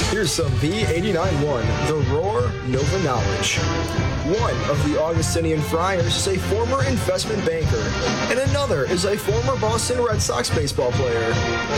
Here's some B89.1, The Roar Nova Knowledge. One of the Augustinian Friars is a former investment banker, and another is a former Boston Red Sox baseball player.